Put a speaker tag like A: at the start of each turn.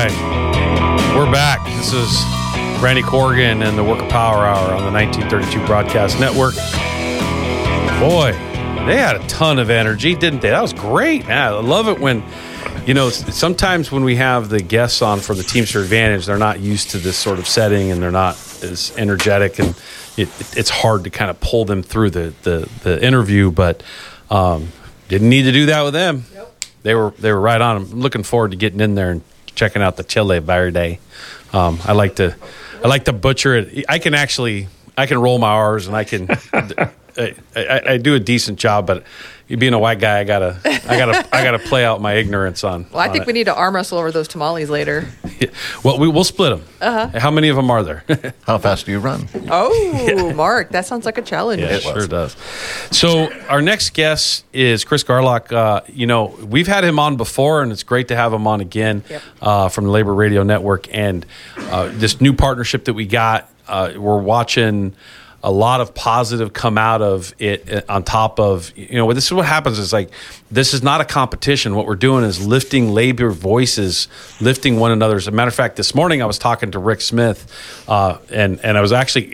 A: right. We're back. This is Randy Corrigan and the Worker Power Hour on the 1932 Broadcast Network. Boy, they had a ton of energy, didn't they? That was great. Man, I love it when, sometimes when we have the guests on for the Teamster Advantage, they're not used to this sort of setting and they're not as energetic, and it's hard to kind of pull them through the interview, but didn't need to do that with them. Nope. They were right on. I'm looking forward to getting in there and checking out the Chile Verde. I like to butcher it. I can roll my R's, and I can I do a decent job, but being a white guy, I gotta play out my ignorance on.
B: Well, I think we need to arm wrestle over those tamales later.
A: Yeah. Well, we'll split them. Uh-huh. How many of them are there?
C: How fast do you run?
B: Oh, Mark, that sounds like a challenge.
A: Yeah, it sure does. So our next guest is Chris Garlock. We've had him on before, and it's great to have him on again. Yep. From the Labor Radio Network, and this new partnership that we got. We're watching a lot of positive come out of it, on top of, this is what happens. Is like, this is not a competition. What we're doing is lifting labor voices, lifting one another. As a matter of fact, this morning I was talking to Rick Smith, and I was actually